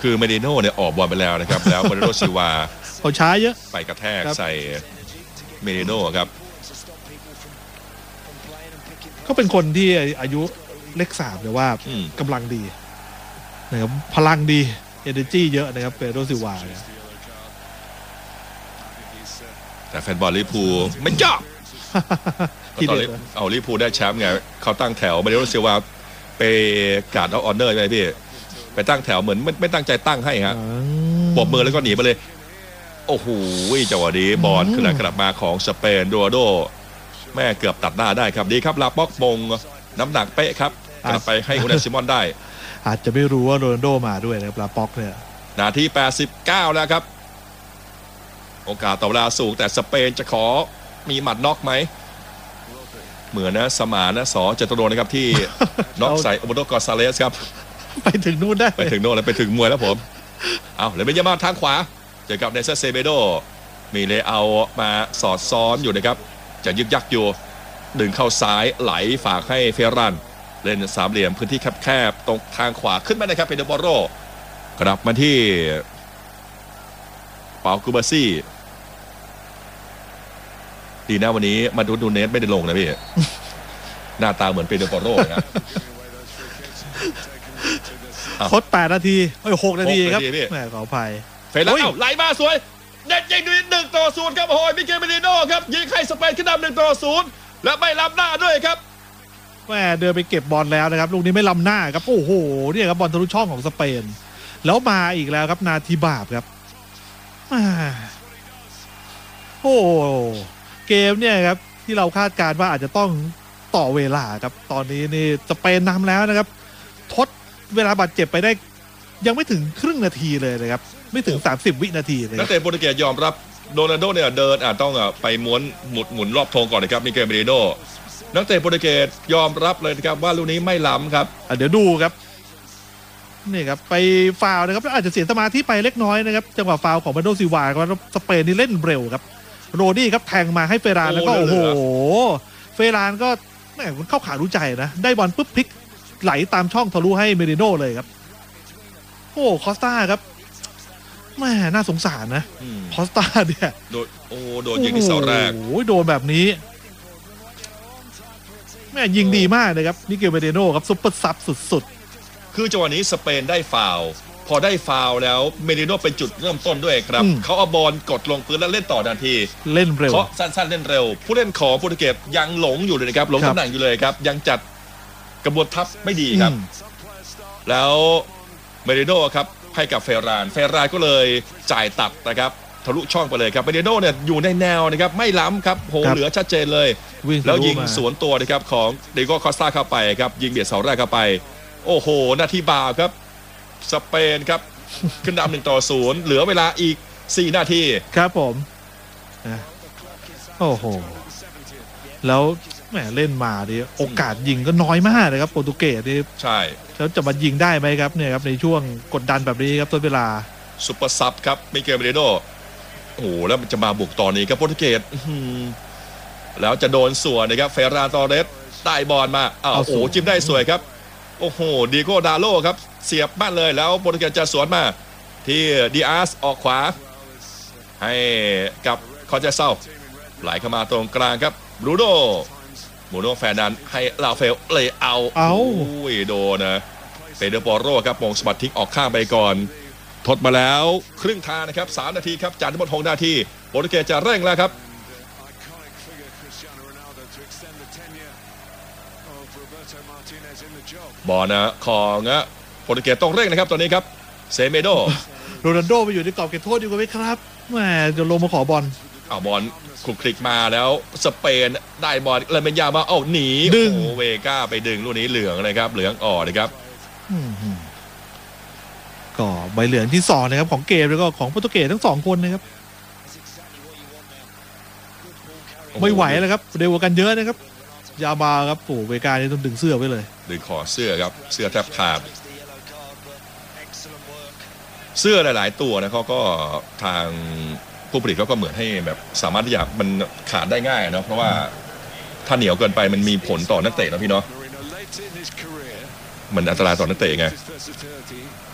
คือเมดิโน่เนี่ยออกบอลไปแล้วนะครับแล้วมาริโอซิลวาเขาช้าเยอะไปกระแทกใส่เมดิโน่ครับเขาเป็นคนที่อายุเลข3แต่ว่ากำลังดีนะครับพลังดี energy เยอะนะครับเมดิโน่ซิลวาแต่แฟนบอลลิเวอร์พูลไม่ชอบตอนนี้เอาลิเวอร์พูลได้แชมป์ไงเขาตั้งแถวมาริโอซิลวาไปการ์ดออเนอร์ใช่ไหมพี่ไปตั้งแถวเหมือนไม่ตั้งใจตั้งให้ฮะปรบมือแล้วก็หนีไปเลยโอ้โหจังหวะนี้บอลขึ้นกลับมาของสเปนโรนัลโดแม่เกือบตัดหน้าได้ครับดีครับลาป็อกมงน้ำหนักเป๊ะครับกลับไปให้อุนายซิมอนได้อาจจะไม่รู้ว่าโรนัลโดมาด้วยนะครับลาป็อกเนี่ยนาที89แล้วครับโอกาสต่อเวลาสูงแต่สเปนจะขอมีหมัดน็อกไหมเหมือนนะสมานนะสอจตุรงค์นะครับที่น็อกใส่โอโมโดกอซาเลสครับไปถึงนู่นได้ไปถึงโน่นแล้วไปถึงมวยแล้วผมเอาเลยเป็นยามาทางขวาเจอกับเนเซอร์เซเบโดมีเลเอามาสอดซ้อนอยู่นะครับจะยึกยักอยู่ดึงเข้าซ้ายไหลฝากให้เฟรันเล่นสามเหลี่ยมพื้นที่แคบๆตรงทางขวาขึ้นมานะครับเป็นเดบอโรกลับมาที่เปากูบาซี่ดีนะวันนี้มาดูเนสไม่ได้ลงนะพี่หน้าตาเหมือนเป็นเดบอโรนะทด8 นาที6 นาทีครับแหมขออภัยเฟรนไหลมาสวยเน็ตยิงด้วย1-0ครับโอ้ยมิเกลเมดิโน่ครับยิงให้สเปนขึ้นนำ1-0และไม่ล้ำหน้าด้วยครับแหมเดินไปเก็บบอลแล้วนะครับลูกนี้ไม่ล้ำหน้าครับโอ้โหเนี่ยครับบอลทะลุช่องของสเปนแล้วมาอีกแล้วครับนาทีบาปครับโอ้เกมเนี่ยครับที่เราคาดการณ์ว่าอาจจะต้องต่อเวลาครับตอนนี้นี่สเปนนำแล้วนะครับทดเวลาบาดเจ็บไปได้ยังไม่ถึงครึ่งนาทีเลยนะครับไม่ถึง30 วินาทีเลยนักเตะโปรตุเกสยอมรับโรนัลโดเนี่ยเดินต้องไปม้วนหมุนรอบธงก่อนนะครับมิเกลเมดิโน่นักเตะโปรตุเกสยอมรับเลยนะครับว่าลูกนี้ไม่ล้ำครับเดี๋ยวดูครับนี่ครับไปฟาวล์นะครับอาจจะเสียสมาธิไปเล็กน้อยนะครับจังหวะฟาวล์ของเบโดซิลวาก็สเปนนี่เล่นเร็วครับโรดี้ครับแทงมาให้เฟรานแล้วก็โอ้โหเฟรานก็แหมมันเข้าขารู้ใจนะได้บอลปุ๊บพลิกไหลตามช่องทะลุให้เมดิโน่เลยครับโอ้คอสตาครับแม่น่าสงสารนะคอสตาเนี่ยโดนยิงที่เสาแรกโอ้โดนแบบนี้แม่ยิงดีมากเลยครับมิเกลเมดิโน่ครับซุปเปอร์ซับสุดๆคือจังหวะนี้สเปนได้ฟาวล์พอได้ฟาวล์แล้วเมดิโน่เป็นจุดเริ่มต้นด้วยครับเขาเอาบอลกดลงพื้นแล้วเล่นต่อทันทีเล่นเร็วเพราะสั้นๆเล่นเร็วผู้เล่นของโปรตุเกสยังหลงอยู่เลยนะครับหลงตำแหน่งอยู่เลยครับยังจัดกระบวนทัพไม่ดีครับแล้วเมดิโน่ครับให้กับเฟรานก็เลยจ่ายตัดนะครับทะลุช่องไปเลยครับเมดิโน่เนี่ยอยู่ในแนวนะครับไม่ล้ำครับโหเหลือชัดเจนเลยแล้วยิงสวนตัวนะครับของเดโก้คอสตาเข้าไปครับยิงเบียดเสาแรกเข้าไปโอ้โหนาทีบาปครับสเปนครับขึ้นนำ1-0เหลือเวลาอีก4 นาทีครับผมโอ้โหแล้วแหมเล่นมาดิโอกาสยิงก็น้อยมากเลยครับโปรตุเกสนี่ใช่แล้วจะมายิงได้ไหมครับเนี่ยครับในช่วงกดดันแบบนี้ครับต้นเวลาซุปเปอร์ซับครับมิเกลเมดิโน่โอ้โหแล้วมันจะมาบุกตอนนี้ครับโปรตุเกสแล้วจะโดนส่วนนะครับเฟรานตอเรสได้บอลมาโอ้โหจิ้มได้สวยครับโอ้โหดิโก้ดาโลครับเสียบบ้านเลยแล้วโปรตุเกสจะสวนมาที่ดิอาสออกขวาให้กับคอนเจเซาไหลเข้ามาตรงกลางครับบรูโน่แฟนนั้นให้ลาเฟลเลยเอาโดนนะเปเดโปโรครับมงสมัดทิ้งออกข้างไปก่อนทดมาแล้วครึ่งทางนะครับ3 นาทีครับจากทั้งหมด6 นาทีโปรตุเกสจะเร่งแล้วครับบอลนะของโปรตุเกสต้องเร่งนะครับตอนนี้ครับเซเมโดโรนัลโดไปอยู่ในกรอบเขตโทษดีกว่าไหมครับแหมจะลงมาขอบอลบอลคลุกคลิกมาแล้วสเปนได้บอลเลยเป็นยามาหนีดึงเวก้าไปดึงลูกนี้เหลืองนะครับเหลืองอ่อนนะครับก็ใบเหลืองที่2นะครับของเกมแล้วก็ของโปรตุเกสทั้ง2คนนะครับไม่ไหวแล้วครับเร็วกว่ากันเยอะนะครับยามาครับโอ้เวก้านี่ต้องดึงเสื้อไว้เลยดึงคอเสื้อครับเสื้อแทบขาดเสื้อหลายๆตัวนะเขาก็ทางผู้ผลิตเขาก็เหมือนให้แบบสามารถที่จะมันขาดได้ง่ายเนาะเพราะว่าถ้าเหนียวเกินไปมันมีผลต่อนักเตะนะพี่เนาะมันอันตรายต่อนักเตะไง